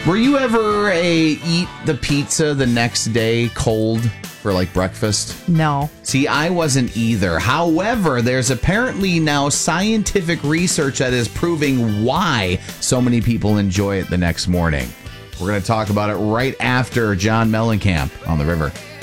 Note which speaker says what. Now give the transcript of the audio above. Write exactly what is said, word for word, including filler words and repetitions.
Speaker 1: Were you ever a eat the pizza the next day cold for like breakfast?
Speaker 2: No.
Speaker 1: See, I wasn't either. However, there's apparently now scientific research that is proving why so many people enjoy it the next morning. We're going to talk about it right after John Mellencamp on The River.